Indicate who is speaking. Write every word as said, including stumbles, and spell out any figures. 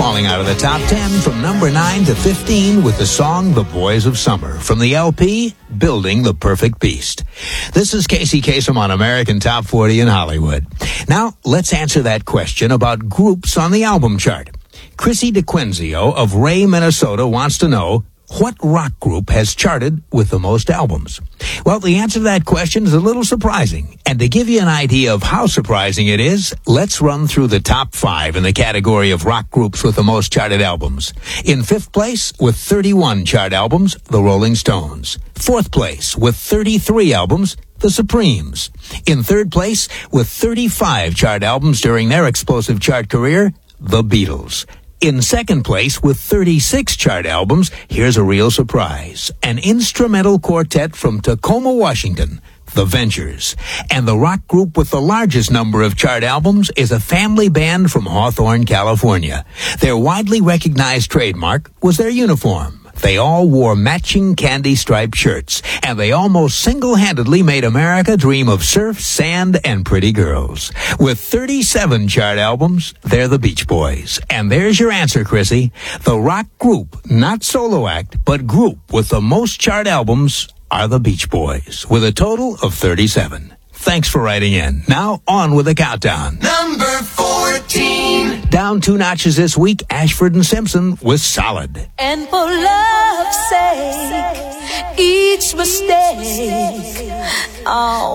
Speaker 1: falling out of the top ten from number nine to fifteen with the song The Boys of Summer from the L P Building the Perfect Beast. This is Casey Kasem on American Top forty in Hollywood. Now, let's answer that question about groups on the album chart. Chrissy DeQuinzio of Ray, Minnesota wants to know, what rock group has charted with the most albums? Well, the answer to that question is a little surprising. And to give you an idea of how surprising it is, let's run through the top five in the category of rock groups with the most charted albums. In fifth place, with thirty-one chart albums, the Rolling Stones. Fourth place, with thirty-three albums, the Supremes. In third place, with thirty-five chart albums during their explosive chart career, the Beatles. In second place, with thirty-six chart albums, here's a real surprise. An instrumental quartet from Tacoma, Washington, The Ventures. And the rock group with the largest number of chart albums is a family band from Hawthorne, California. Their widely recognized trademark was their uniform. They all wore matching candy-striped shirts, and they almost single-handedly made America dream of surf, sand, and pretty girls. With thirty-seven chart albums, they're the Beach Boys. And there's your answer, Chrissy. The rock group, not solo act, but group with the most chart albums are the Beach Boys, with a total of thirty-seven. Thanks for writing in. Now, on with the countdown.
Speaker 2: Number fourteen.
Speaker 1: Down two notches this week, Ashford and Simpson with Solid.
Speaker 3: And for love's sake, each mistake, oh.